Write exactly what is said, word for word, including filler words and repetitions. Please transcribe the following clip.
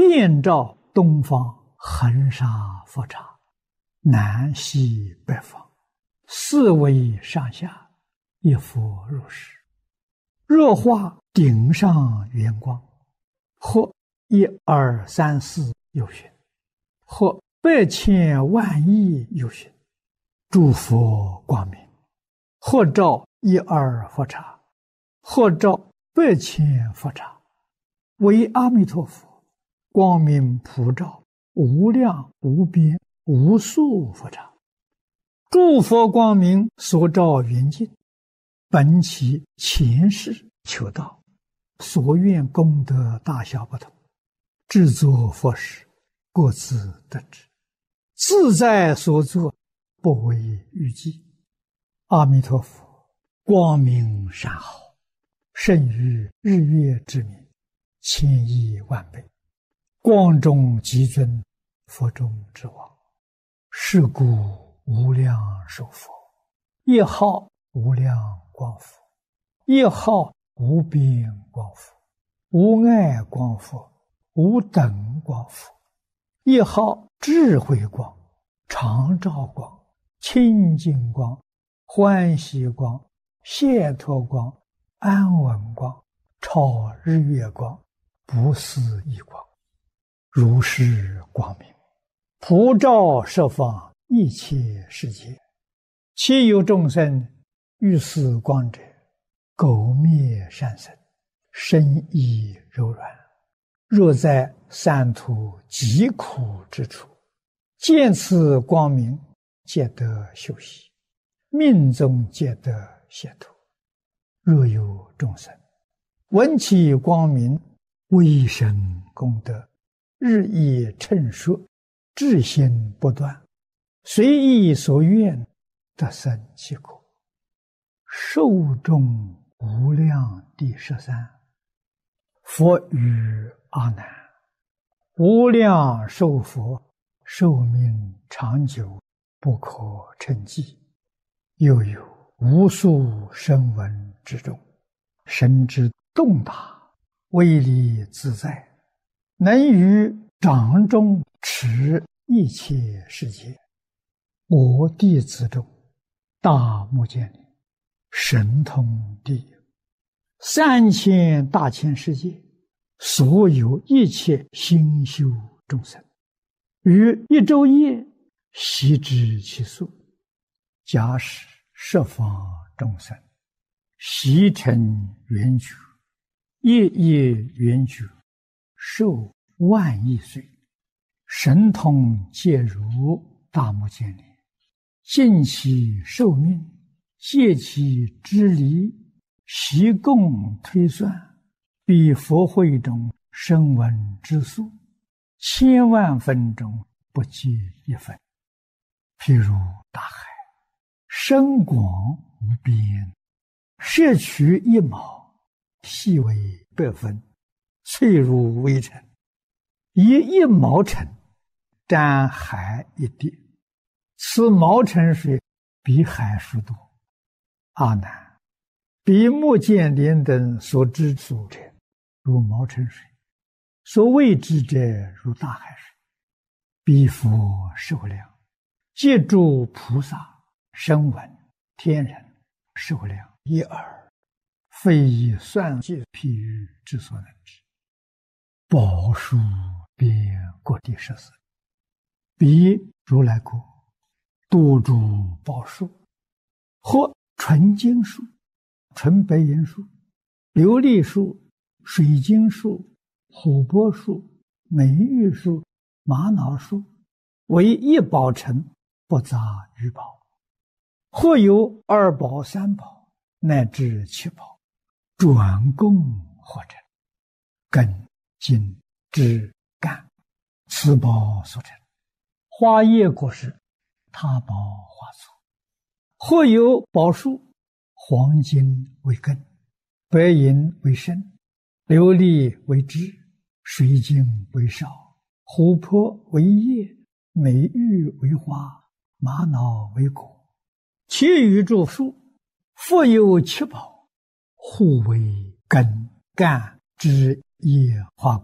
遍照东方，恒沙佛刹，南西北方，四维上下，一佛如是。若化顶上圆光，或一二三四有寻，或百千万亿有寻，诸佛光明，或照一二佛刹，或照百千佛刹，为阿弥陀佛光明普照无量无边无数佛刹。诸佛光明所照圆净，本其前世求道，所愿功德大小不同，制作佛事各自得知，自在所作，不为预计。阿弥陀佛光明善好，胜于日月之明，千亿万倍，光中极尊，佛中之王。是故无量寿佛，一号无量光佛，一号无边光佛，无碍光佛，无等光佛，一号智慧光、常照光、清净光、欢喜光、解脱光、安稳光、超日月光、不思议光，如是光明，普照十方一切世界。其有众生遇此光者，苟灭善生，身意柔软，若在三途极苦之处，见此光明，皆得休息，命中皆得解脱。若有众生闻其光明，微生功德，日益称说，至心不断，随意所愿，得生其果。寿终无量第十三。佛语阿难：无量寿佛，寿命长久，不可称计。又有无数声闻之中，神之洞达，威力自在，能于掌中持一切世界。我弟子中，大目犍连神通第一，三千大千世界所有一切心修众生，于一昼夜悉知其数。假使十方众生悉成圆觉，夜夜圆觉，寿万亿岁，神通皆如大目犍连，尽其寿命，借其之离，悉共推算，比佛会中声闻之数，千万分中不计一分。譬如大海，深广无边，摄取一毛，细为百分，脆如微尘，以一毛尘沾海一滴，此毛尘水比海数多。阿难，比目犍连等所知数者，如毛尘水；所未知者，如大海水。彼佛寿量，皆诸菩萨、声闻、天人寿量一耳，非以算计譬喻之所能知。宝树遍各地十四，彼如来国，多诸宝树，或纯金树、纯白银树、琉璃树、水晶树、琥珀树、美玉树、玛瑙树，为一宝城，不杂于宝。或有二宝、三宝，乃至七宝，转供或成，根、茎、枝、干，此宝所成。花叶果实，他宝花簇。或有宝树，黄金为根，白银为身，琉璃为枝，水晶为梢，琥珀为叶，美玉为花，玛瑙为果。其余诸树，复有七宝，互为根、干、枝、叶、花。